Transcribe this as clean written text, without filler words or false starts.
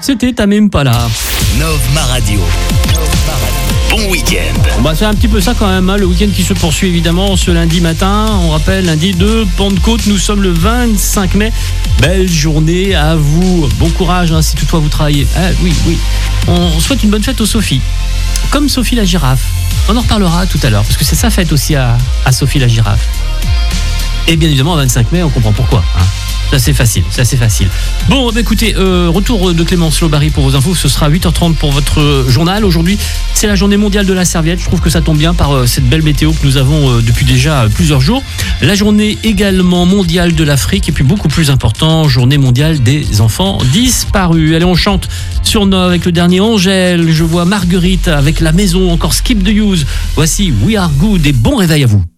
c'était Tame Impala. Nova Radio. Bon week-end. C'est un petit peu ça quand même, hein, le week-end qui se poursuit évidemment ce lundi matin. On rappelle, lundi de Pentecôte, nous sommes le 25 mai. Belle journée à vous. Bon courage si toutefois vous travaillez. Oui. On souhaite une bonne fête aux Sophie. Comme Sophie la girafe. On en reparlera tout à l'heure, parce que c'est sa fête aussi à Sophie la girafe. Et bien évidemment, le 25 mai, on comprend pourquoi. C'est assez facile. Bon, écoutez, retour de Clémence Lobary pour vos infos. Ce sera 8h30 pour votre journal. Aujourd'hui, c'est la journée mondiale de la serviette. Je trouve que ça tombe bien par cette belle météo que nous avons depuis déjà plusieurs jours. La journée également mondiale de l'Afrique. Et puis beaucoup plus important, journée mondiale des enfants disparus. Allez, on chante sur Nova avec le dernier Angèle. Je vois Marguerite avec La Maison, encore Skip the Use. Voici We Are Good et bon réveil à vous.